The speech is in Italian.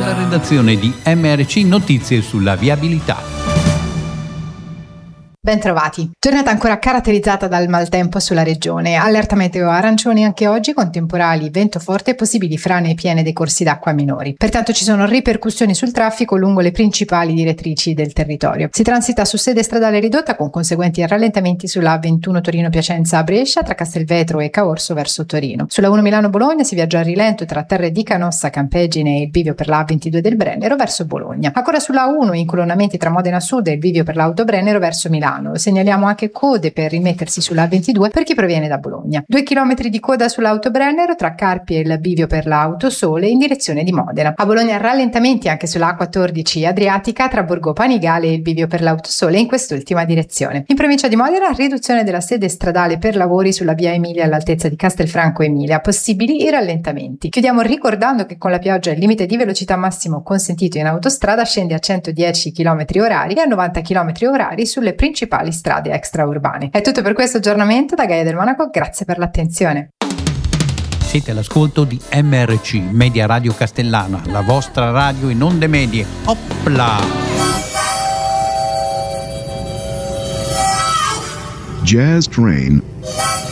dalla redazione di MRC Notizie sulla viabilità. Bentrovati. Giornata ancora caratterizzata dal maltempo sulla regione. Allerta meteo arancioni anche oggi con temporali, vento forte e possibili frane piene dei corsi d'acqua minori. Pertanto ci sono ripercussioni sul traffico lungo le principali direttrici del territorio. Si transita su sede stradale ridotta con conseguenti rallentamenti sulla A21 Torino-Piacenza a Brescia tra Castelvetro e Caorso verso Torino. Sulla 1 Milano-Bologna si viaggia a rilento tra Terre di Canossa, Campegine e il bivio per la A22 del Brennero verso Bologna. Ancora sulla A1 incolonnamenti tra Modena Sud e il bivio per l'Auto Brennero verso Milano. Segnaliamo anche code per rimettersi sulla A22 per chi proviene da Bologna. 2 chilometri di coda sull'Auto Brennero tra Carpi e il bivio per l'Auto Sole in direzione di Modena. A Bologna rallentamenti anche sulla A14 Adriatica tra Borgo Panigale e il bivio per l'Auto Sole in quest'ultima direzione. In provincia di Modena riduzione della sede stradale per lavori sulla via Emilia all'altezza di Castelfranco Emilia, possibili i rallentamenti. Chiudiamo ricordando che con la pioggia il limite di velocità massimo consentito in autostrada scende a 110 km orari e a 90 km orari sulle principali strade extraurbane. È tutto per questo aggiornamento da Gaia del Monaco, grazie per l'attenzione. Siete all'ascolto di MRC Media Radio Castellana, la vostra radio in onde medie. Opla! Jazz Train